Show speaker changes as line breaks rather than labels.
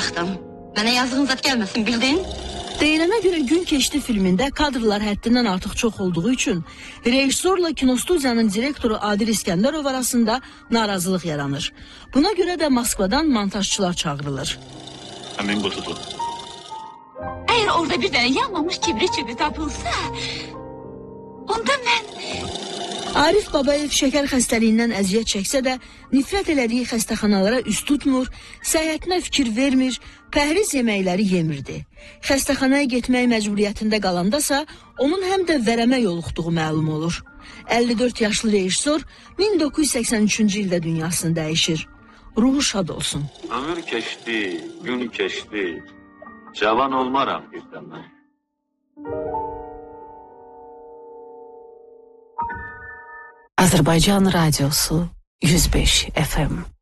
baxdım. Mənə yazdığın zat gəlməsin, bildin?
Deyilənə görə Gün Keçdi filmində kadrlar həddindən artıq çox olduğu üçün rejissorla kinostudiyanın direktoru Adil İskəndərov arasında narazılıq yaranır. Buna görə də Moskvadan montajçılar çağırılır.
Həmin qutudur.
Əgər orada bir dənə yanmamış kibrit çöpü tapılsa, onda mən...
Arif Babayev şəkər xəstəliyindən əziyyət çəksə də, nifrət elədiyi xəstəxanalara üst tutmur, səhhətinə fikir vermir, pəhriz yeməkləri yemirdi. Xəstəxanaya getmək məcburiyyətində qalandasa, onun həm də vərəmə yoluxduğu məlum olur. 54 yaşlı rejissor 1983-cü ildə dünyasını dəyişir. Ruhu şad olsun.
Ömür keçdi, gün keçdi, cavan olmaram birdən mən.
Azərbaycan Radiosu 105 FM